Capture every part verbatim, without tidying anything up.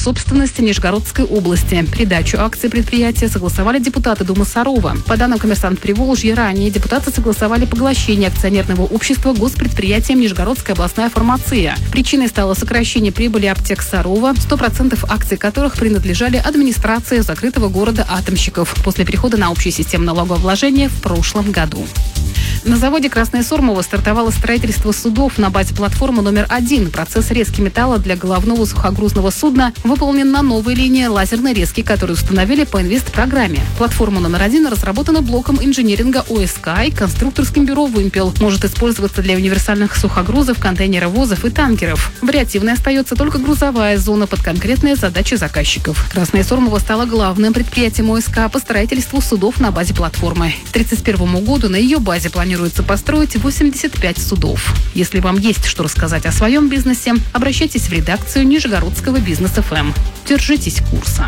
собственности Нижегородской области. Передачу акций предприятия согласовали депутаты Думы Сарова. По данным «Коммерсант Приволжья», ранее депутаты согласовали поглощение акционерного общества госпредприятием Нижегородская областная фармация. Причиной стало сокращение прибыли аптек Сарова, сто процентов акций которых принадлежали администрации закрытого города атомщиков после перехода на общую систему налогообложения в прошлом году. На заводе «Красное Сормово» стартовало строительство судов на базе платформы номер один. Процесс резки металла для головного сухогрузного судна выполнен на новой линии лазерной резки, которую установили по инвест-программе. Платформа номер один разработана блоком инжиниринга ОСК и конструкторским бюро «Вымпел». Может использоваться для универсальных сухогрузов, контейнеровозов и танкеров. Вариативной остается только грузовая зона под конкретные задачи заказчиков. «Красное Сормово» стало главным предприятием ОСК по строительству судов на базе платформы. К тридцать первому году на ее базе планируется Планируется построить восемьдесят пять судов. Если вам есть что рассказать о своем бизнесе, обращайтесь в редакцию Нижегородского бизнес эф эм. Держитесь курса.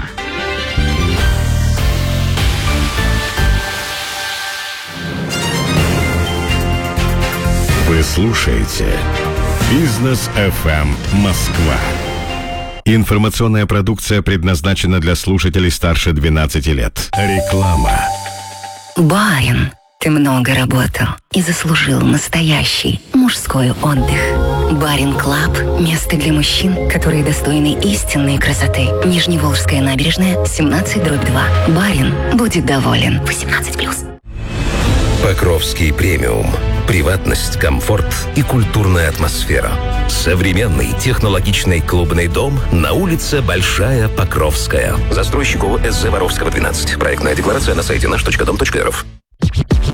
Вы слушаете Бизнес эф эм Москва. Информационная продукция предназначена для слушателей старше двенадцати лет. Реклама. Барин. Ты много работал и заслужил настоящий мужской отдых. Барин Клаб – место для мужчин, которые достойны истинной красоты. Нижневолжская набережная, семнадцать дробь два. Барин будет доволен. восемнадцать плюс. Покровский премиум. Приватность, комфорт и культурная атмосфера. Современный технологичный клубный дом на улице Большая Покровская. Застройщику эс зэ Воровского, двенадцать. Проектная декларация на сайте наш точка дом точка эр эф.